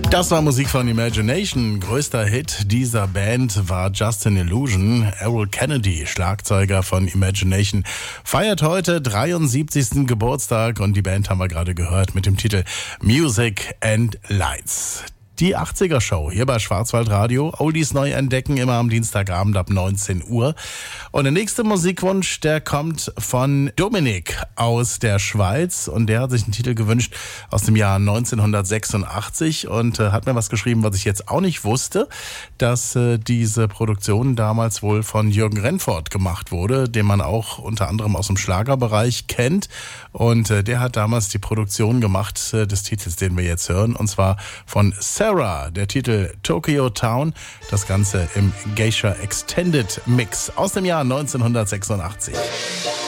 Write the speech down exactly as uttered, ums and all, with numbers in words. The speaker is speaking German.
Das war Musik von Imagination. Größter Hit dieser Band war Just an Illusion. Errol Kennedy, Schlagzeuger von Imagination, feiert heute dreiundsiebzigsten Geburtstag und die Band haben wir gerade gehört mit dem Titel Music and Lights. Die achtziger-Show hier bei Schwarzwaldradio. Oldies neu entdecken, immer am Dienstagabend ab neunzehn Uhr. Und der nächste Musikwunsch, der kommt von Dominik aus der Schweiz. Und der hat sich einen Titel gewünscht aus dem Jahr neunzehnhundertsechsundachtzig und äh, hat mir was geschrieben, was ich jetzt auch nicht wusste, dass äh, diese Produktion damals wohl von Jürgen Renfort gemacht wurde, den man auch unter anderem aus dem Schlagerbereich kennt. Und äh, der hat damals die Produktion gemacht äh, des Titels, den wir jetzt hören, und zwar von Sarah, der Titel Tokyo Town, das Ganze im Geisha Extended Mix aus dem Jahr neunzehnhundertsechsundachtzig.